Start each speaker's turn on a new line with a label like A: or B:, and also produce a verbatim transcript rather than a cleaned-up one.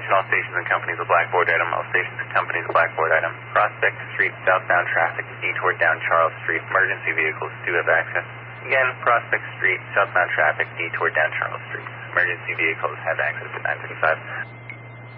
A: Attention all stations and companies of Blackboard item. All stations and companies of Blackboard item. Prospect Street, southbound traffic, detour down Charles Street. Emergency vehicles do have access. Again, Prospect Street, southbound traffic, detour down Charles Street. Emergency vehicles have access at nine fifty-five.